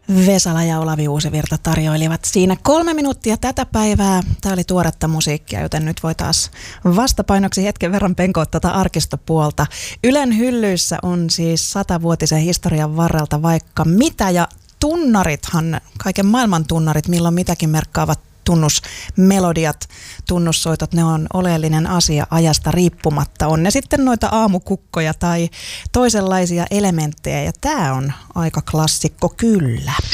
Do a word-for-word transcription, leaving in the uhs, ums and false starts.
Vesala ja Olavi Uusivirta tarjoilivat siinä kolme minuuttia tätä päivää. Tämä oli tuoretta musiikkia, joten nyt voi taas vastapainoksi hetken verran penkoa tätä arkistopuolta. Ylen hyllyissä on siis satavuotisen historian varrelta vaikka mitä, ja tunnarithan, kaiken maailman tunnarit, milloin mitäkin merkkaavat tunnusmelodiat, tunnussoitot, ne on oleellinen asia ajasta riippumatta. On ne sitten noita aamukukkoja tai toisenlaisia elementtejä, ja tämä on aika klassikko kyllä.